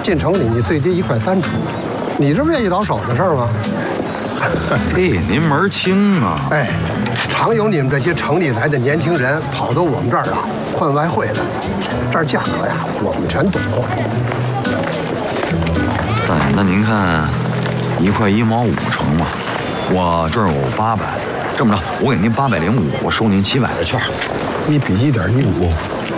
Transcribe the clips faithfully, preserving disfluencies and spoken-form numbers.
进城里你最低一块三出，你这不也一倒手的事儿吗？ 嘿，您门儿清啊！ 哎，常有你们这些城里来的年轻人跑到我们这儿啊换外汇的，这儿价格呀我们全懂。 大爷，那您看，一块一毛五成嘛？我这儿有八百，这么着，我给您八百零五，我收您七百的券。 一比一点一五。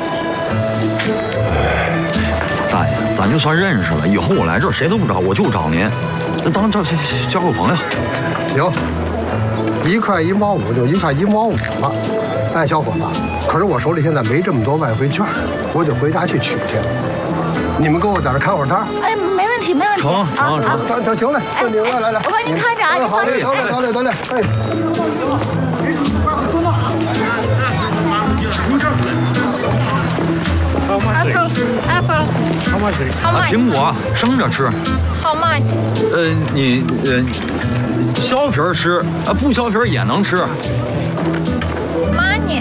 大爷，咱就算认识了，以后我来这儿谁都不找，我就找您，那当交交个朋友。 行，一块一毛五就一块一毛五了。哎，小伙子，可是我手里现在没这么多外汇券，我得回家去取去。你们给我在这看会儿摊。 哎，没问题，没问题。 成成成， 行行行嘞，你来来来， 我帮您看着啊，您好嘞，得嘞得嘞得嘞，哎。 Apple, apple. How much is it? How 啊， much? 苹果生着吃， How much? 呃，你呃削皮儿吃，啊不削皮儿也能吃。 Money.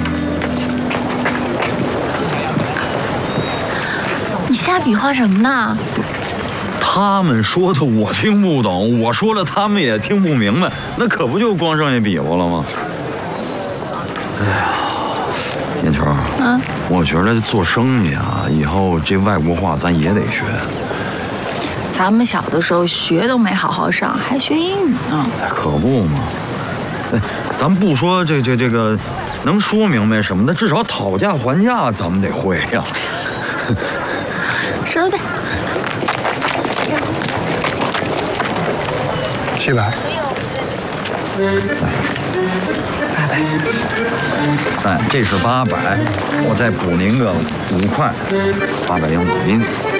你瞎比划什么呢？ 他们说的我听不懂，我说了他们也听不明白，那可不就光剩下比划了吗？哎呀，燕秋， 嗯， 我觉得做生意啊，以后这外国话咱也得学。 咱们小的时候学都没好好上，还学英语呢。 可不嘛。哎，咱不说这这这个能说明白什么的，至少讨价还价咱们得会呀。 说的对。 七百。 八百。哎，这是八百，我再补您个五块，八百零五，您